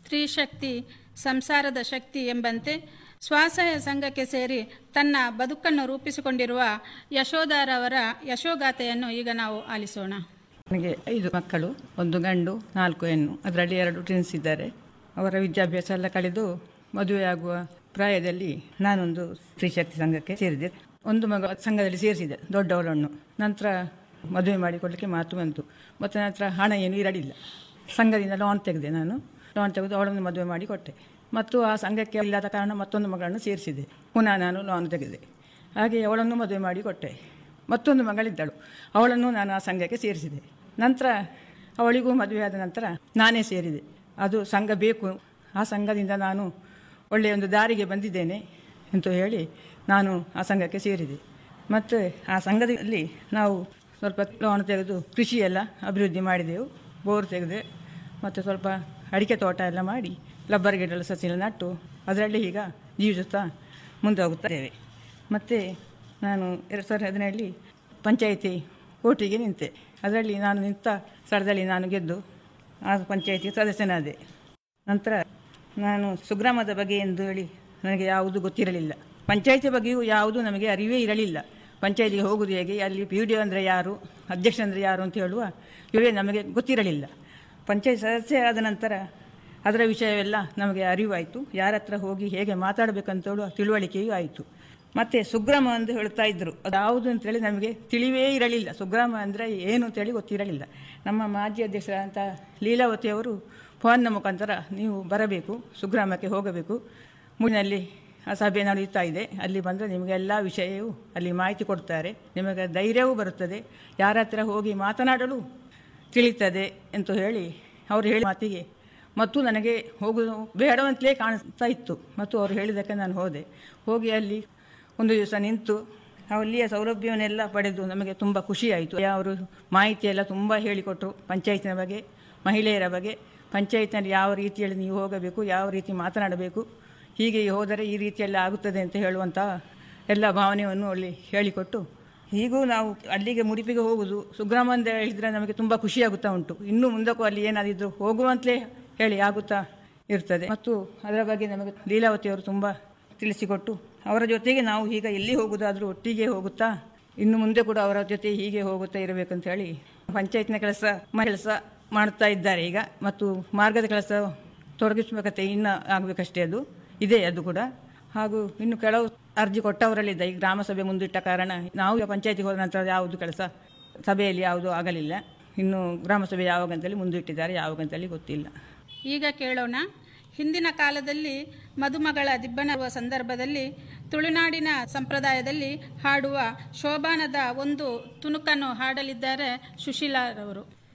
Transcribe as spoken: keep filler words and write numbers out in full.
ಸ್ತ್ರೀ ಶಕ್ತಿ ಸಂಸಾರದ ಶಕ್ತಿ ಎಂಬಂತೆ ಸ್ವಸಹಾಯ ಸಂಘಕ್ಕೆ ಸೇರಿ ತನ್ನ ಬದುಕನ್ನು ರೂಪಿಸಿಕೊಂಡಿರುವ ಯಶೋಧಾರವರ ಯಶೋಗಾಥೆಯನ್ನು ಈಗ ನಾವು ಆಲಿಸೋಣ. ನನಗೆ ಐದು ಮಕ್ಕಳು, ಒಂದು ಗಂಡು ನಾಲ್ಕು ಹೆಣ್ಣು. ಅದರಲ್ಲಿ ಎರಡು ಟ್ವಿನ್ಸ್ ಇದ್ದಾರೆ. ಅವರ ವಿದ್ಯಾಭ್ಯಾಸ ಎಲ್ಲ ಕಳೆದು ಮದುವೆಯಾಗುವ ಪ್ರಾಯದಲ್ಲಿ ನಾನೊಂದು ಸ್ತ್ರೀ ಶಕ್ತಿ ಸಂಘಕ್ಕೆ ಸೇರಿದೆ. ಒಂದು ಮಗ ಸಂಘದಲ್ಲಿ ಸೇರಿಸಿದೆ, ದೊಡ್ಡವಳನ್ನು. ನಂತರ ಮದುವೆ ಮಾಡಿಕೊಡಲಿಕ್ಕೆ ಮಾತು ಬಂತು. ಮತ್ತು ನಂತರ ಹಣ ಏನು ಇರಲಿಲ್ಲ. ಸಂಘದಿಂದ ಲೋನ್ ತೆಗೆದೆ. ನಾನು ಲೋನ್ ತೆಗೆದು ಅವಳನ್ನು ಮದುವೆ ಮಾಡಿ ಕೊಟ್ಟೆ. ಮತ್ತು ಆ ಸಂಘಕ್ಕೆ ಇಲ್ಲದ ಕಾರಣ ಮತ್ತೊಂದು ಮಗಳನ್ನು ಸೇರಿಸಿದೆ. ಪುನಃ ನಾನು ಲೋನ್ ತೆಗೆದೆ. ಹಾಗೆ ಅವಳನ್ನು ಮದುವೆ ಮಾಡಿ ಕೊಟ್ಟೆ. ಮತ್ತೊಂದು ಮಗಳಿದ್ದಳು, ಅವಳನ್ನು ನಾನು ಆ ಸಂಘಕ್ಕೆ ಸೇರಿಸಿದೆ. ನಂತರ ಅವಳಿಗೂ ಮದುವೆಯಾದ ನಂತರ ನಾನೇ ಸೇರಿದೆ. ಅದು ಸಂಘ ಬೇಕು, ಆ ಸಂಘದಿಂದ ನಾನು ಒಳ್ಳೆಯ ಒಂದು ದಾರಿಗೆ ಬಂದಿದ್ದೇನೆ ಅಂತ ಹೇಳಿ ನಾನು ಆ ಸಂಘಕ್ಕೆ ಸೇರಿದೆ. ಮತ್ತು ಆ ಸಂಘದಲ್ಲಿ ನಾವು ಸ್ವಲ್ಪ ಲೋನ್ ತೆಗೆದು ಕೃಷಿಯೆಲ್ಲ ಅಭಿವೃದ್ಧಿ ಮಾಡಿದೆವು. ಬೋರ್ ತೆಗೆದೆ ಮತ್ತು ಸ್ವಲ್ಪ ಅಡಿಕೆ ತೋಟ ಎಲ್ಲ ಮಾಡಿ ರಬ್ಬರ್ ಗಿಡಗಳ ಸಸಿ ನಟ್ಟು ಅದರಲ್ಲಿ ಈಗ ಜೀವಿಸುತ್ತಾ ಮುಂದೆ ಹೋಗುತ್ತೇವೆ. ಮತ್ತು ನಾನು ಎರಡು ಸಾವಿರದ ಹದಿನೇಳರಲ್ಲಿ ಪಂಚಾಯಿತಿ ಓಟಿಗೆ ನಿಂತೆ. ಅದರಲ್ಲಿ ನಾನು ನಿಂತ ಸ್ಥಳದಲ್ಲಿ ನಾನು ಗೆದ್ದು ಆ ಪಂಚಾಯಿತಿ ಸದಸ್ಯನಾದೆ. ನಂತರ ನಾನು ಸುಗ್ರಾಮದ ಬಗ್ಗೆ ಎಂದು ಹೇಳಿ ನನಗೆ ಯಾವುದು ಗೊತ್ತಿರಲಿಲ್ಲ. ಪಂಚಾಯಿತಿ ಬಗ್ಗೆಯೂ ಯಾವುದು ನಮಗೆ ಅರಿವೇ ಇರಲಿಲ್ಲ. ಪಂಚಾಯಿತಿಗೆ ಹೋಗುವುದು ಹೇಗೆ, ಅಲ್ಲಿ ಪಿ ಡಿ ಒ ಅಂದರೆ ಯಾರು, ಅಧ್ಯಕ್ಷ ಅಂದರೆ ಯಾರು ಅಂತ ಹೇಳುವ ಇವೇ ನಮಗೆ ಗೊತ್ತಿರಲಿಲ್ಲ. ಪಂಚಾಯತ್ ಸದಸ್ಯ ಆದ ನಂತರ ಅದರ ವಿಷಯವೆಲ್ಲ ನಮಗೆ ಅರಿವಾಯಿತು. ಯಾರ ಹತ್ರ ಹೋಗಿ ಹೇಗೆ ಮಾತಾಡಬೇಕಂತ ಹೇಳುವ ತಿಳುವಳಿಕೆಯೂ ಆಯಿತು. ಮತ್ತು ಸುಗ್ರಾಮ ಎಂದು ಹೇಳ್ತಾ ಇದ್ದರು, ಅದು ಯಾವುದು ಅಂತೇಳಿ ನಮಗೆ ತಿಳಿವೇ ಇರಲಿಲ್ಲ. ಸುಗ್ರಾಮ ಅಂದರೆ ಏನು ಅಂತೇಳಿ ಗೊತ್ತಿರಲಿಲ್ಲ. ನಮ್ಮ ಮಾಜಿ ಅಧ್ಯಕ್ಷರಾದಂಥ ಲೀಲಾವತಿಯವರು ಫೋನ್ನ ಮುಖಾಂತರ ನೀವು ಬರಬೇಕು, ಸುಗ್ರಾಮಕ್ಕೆ ಹೋಗಬೇಕು, ಮುಂದಿನಲ್ಲಿ ಆ ಸಭೆ ನಡೆಯುತ್ತಾ ಇದೆ, ಅಲ್ಲಿ ಬಂದರೆ ನಿಮಗೆ ಎಲ್ಲ ವಿಷಯವೂ ಅಲ್ಲಿ ಮಾಹಿತಿ ಕೊಡ್ತಾರೆ, ನಿಮಗೆ ಧೈರ್ಯವೂ ಬರುತ್ತದೆ, ಯಾರ ಹತ್ರ ಹೋಗಿ ಮಾತನಾಡಲು ತಿಳಿಯುತ್ತದೆ ಅಂತ ಹೇಳಿ ಅವರು ಹೇಳಿ ಮಾತಿಗೆ ಮತ್ತು ನನಗೆ ಹೋಗುವುದು ಬೇಡವಂತಲೇ ಕಾಣಿಸ್ತಾ ಇತ್ತು. ಮತ್ತು ಅವರು ಹೇಳಿದ್ದಕ್ಕೆ ನಾನು ಹೋದೆ. ಹೋಗಿ ಅಲ್ಲಿ ಒಂದು ದಿವಸ ನಿಂತು ಅಲ್ಲಿಯ ಸೌಲಭ್ಯವನ್ನೆಲ್ಲ ಪಡೆದು ನಮಗೆ ತುಂಬ ಖುಷಿಯಾಯಿತು. ಅವರು ಮಾಹಿತಿಯೆಲ್ಲ ತುಂಬ ಹೇಳಿಕೊಟ್ಟರು, ಪಂಚಾಯತಿನ ಬಗ್ಗೆ, ಮಹಿಳೆಯರ ಬಗ್ಗೆ, ಪಂಚಾಯತಿನಲ್ಲಿ ಯಾವ ರೀತಿಯಲ್ಲಿ ನೀವು ಹೋಗಬೇಕು, ಯಾವ ರೀತಿ ಮಾತನಾಡಬೇಕು, ಹೀಗೆ ಹೋದರೆ ಈ ರೀತಿಯೆಲ್ಲ ಆಗುತ್ತದೆ ಅಂತ ಹೇಳುವಂಥ ಎಲ್ಲ ಭಾವನೆಯನ್ನು ಅಲ್ಲಿ ಹೇಳಿಕೊಟ್ಟು, ಹೀಗೂ ನಾವು ಅಲ್ಲಿಗೆ ಮುಡಿಪಿಗೆ ಹೋಗುವುದು ಸುಗ್ರಾಮ ಅಂತ ಹೇಳಿದರೆ ನಮಗೆ ತುಂಬ ಖುಷಿಯಾಗುತ್ತಾ ಉಂಟು. ಇನ್ನೂ ಮುಂದಕ್ಕೂ ಅಲ್ಲಿ ಏನಾದಿದ್ರು ಹೋಗುವಂತಲೇ ಹೇಳಿ ಆಗುತ್ತಾ ಇರ್ತದೆ. ಮತ್ತು ಅದರ ಬಗ್ಗೆ ನಮಗೆ ಲೀಲಾವತಿಯವರು ತುಂಬ ತಿಳಿಸಿಕೊಟ್ಟು, ಅವರ ಜೊತೆಗೆ ನಾವು ಈಗ ಎಲ್ಲಿ ಹೋಗುವುದಾದರೂ ಒಟ್ಟಿಗೆ ಹೋಗುತ್ತಾ ಇನ್ನು ಮುಂದೆ ಕೂಡ ಅವರ ಜೊತೆ ಹೀಗೆ ಹೋಗುತ್ತಾ ಇರಬೇಕಂತ ಹೇಳಿ ಪಂಚಾಯತ್ನ ಕೆಲಸ ಕೆಲಸ ಮಾಡ್ತಾ ಇದ್ದಾರೆ ಈಗ. ಮತ್ತು ಮಾರ್ಗದ ಕೆಲಸ ತೊಡಗಿಸಬೇಕಂತೆ ಇನ್ನು ಆಗಬೇಕಷ್ಟೇ, ಅದು ಇದೆ ಅದು ಕೂಡ. ಹಾಗೂ ಇನ್ನು ಕೆಲವು ಅರ್ಜಿ ಕೊಟ್ಟವರಲ್ಲಿದ್ದ ಈ ಗ್ರಾಮ ಸಭೆ ಮುಂದಿಟ್ಟ ಕಾರಣ ನಾವು ಪಂಚಾಯತಿಗೆ ಹೋದ ನಂತರ ಯಾವುದು ಕೆಲಸ ಸಭೆಯಲ್ಲಿ ಯಾವುದೂ ಆಗಲಿಲ್ಲ. ಇನ್ನು ಗ್ರಾಮ ಸಭೆ ಯಾವಾಗಂತೇಳಿ ಮುಂದಿಟ್ಟಿದ್ದಾರೆ, ಯಾವಾಗಂತೇಳಿ ಗೊತ್ತಿಲ್ಲ. ಈಗ ಕೇಳೋಣ. ಹಿಂದಿನ ಕಾಲದಲ್ಲಿ ಮದುಮಗಳ ದಿಬ್ಬನರುವ ಸಂದರ್ಭದಲ್ಲಿ ತುಳುನಾಡಿನ ಸಂಪ್ರದಾಯದಲ್ಲಿ ಹಾಡುವ ಶೋಭಾನದ ಒಂದು ತುಣುಕನ್ನು ಹಾಡಲಿದ್ದಾರೆ ಸುಶೀಲಾರವರು.